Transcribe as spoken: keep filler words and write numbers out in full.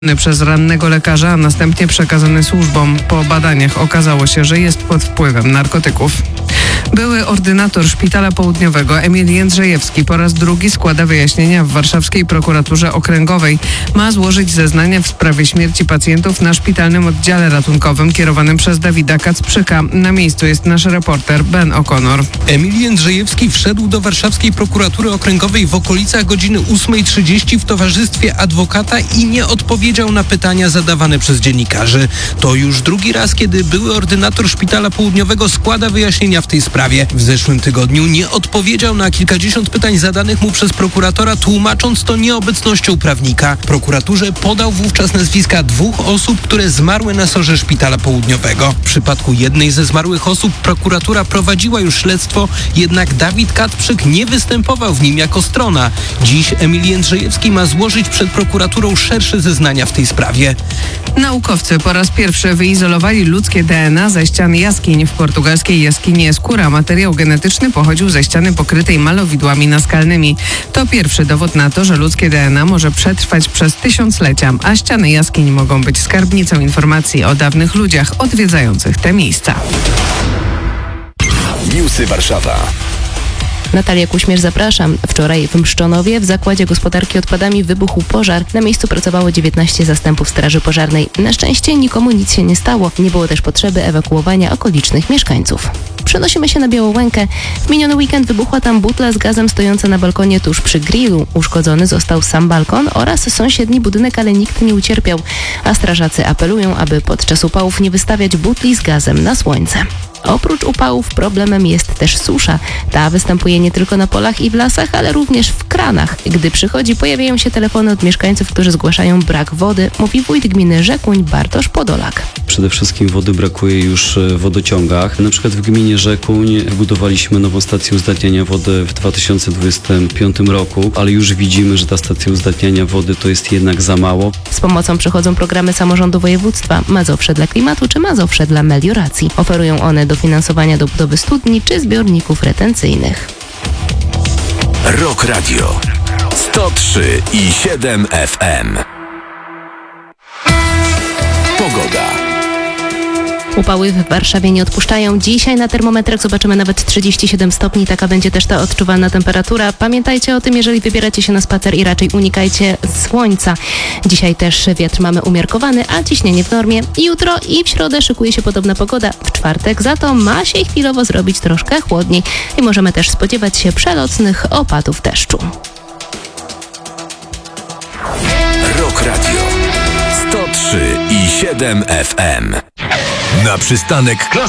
przez rannego lekarza, a następnie przekazany służbom. Po badaniach okazało się, że jest pod wpływem narkotyków. Były ordynator Szpitala Południowego Emil Jędrzejewski po raz drugi składa wyjaśnienia w warszawskiej prokuraturze okręgowej. Ma złożyć zeznania w sprawie śmierci pacjentów na szpitalnym oddziale ratunkowym kierowanym przez Dawida Kacprzyka. Na miejscu jest nasz reporter Ben O'Connor. Emil Jędrzejewski wszedł do warszawskiej prokuratury okręgowej w okolicach godziny ósmej trzydzieści w towarzystwie adwokata i nie odpowiedział na pytania zadawane przez dziennikarzy. To już drugi raz, kiedy były ordynator Szpitala Południowego składa wyjaśnienia w tej sprawie. W zeszłym tygodniu nie odpowiedział na kilkadziesiąt pytań zadanych mu przez prokuratora, tłumacząc to nieobecnością prawnika. Prokuraturze podał wówczas nazwiska dwóch osób, które zmarły na sorze Szpitala Południowego. W przypadku jednej ze zmarłych osób prokuratura prowadziła już śledztwo, jednak Dawid Kacprzyk nie występował w nim jako strona. Dziś Emil Jędrzejewski ma złożyć przed prokuraturą szersze zeznania w tej sprawie. Naukowcy po raz pierwszy wyizolowali ludzkie D N A ze ścian jaskiń. W portugalskiej jaskini Escura materiał genetyczny pochodził ze ściany pokrytej malowidłami naskalnymi. To pierwszy dowód na to, że ludzkie D N A może przetrwać przez tysiąclecia, a ściany jaskiń mogą być skarbnicą informacji o dawnych ludziach odwiedzających te miejsca. Newsy Warszawa. Natalia Kuśmierz, zapraszam. Wczoraj w Mszczonowie w Zakładzie Gospodarki Odpadami wybuchł pożar. Na miejscu pracowało dziewiętnaście zastępów straży pożarnej. Na szczęście nikomu nic się nie stało. Nie było też potrzeby ewakuowania okolicznych mieszkańców. Przenosimy się na Białołękę. W miniony weekend wybuchła tam butla z gazem stojąca na balkonie tuż przy grillu. Uszkodzony został sam balkon oraz sąsiedni budynek, ale nikt nie ucierpiał. A strażacy apelują, aby podczas upałów nie wystawiać butli z gazem na słońce. Oprócz upałów problemem jest też susza. Ta występuje nie tylko na polach i w lasach, ale również w kranach. Gdy przychodzi, pojawiają się telefony od mieszkańców, którzy zgłaszają brak wody, mówi wójt gminy Rzekuń Bartosz Podolak. Przede wszystkim wody brakuje już w wodociągach. Na przykład w gminie Rzekuń wybudowaliśmy nową stację uzdatniania wody w dwa tysiące dwudziestym piątym roku, ale już widzimy, że ta stacja uzdatniania wody to jest jednak za mało. Z pomocą przychodzą programy samorządu województwa Mazowsze dla klimatu czy Mazowsze dla melioracji. Oferują one dofinansowania do budowy studni czy zbiorników retencyjnych. Rock Radio sto trzy i siedem F M. Pogoda. Upały w Warszawie nie odpuszczają. Dzisiaj na termometrach zobaczymy nawet trzydzieści siedem stopni. Taka będzie też ta odczuwalna temperatura. Pamiętajcie o tym, jeżeli wybieracie się na spacer i raczej unikajcie słońca. Dzisiaj też wiatr mamy umiarkowany, a ciśnienie w normie. Jutro i w środę szykuje się podobna pogoda. W czwartek za to ma się chwilowo zrobić troszkę chłodniej i możemy też spodziewać się przelotnych opadów deszczu. Rock Radio sto trzy i siedem F M. Na przystanek klasy.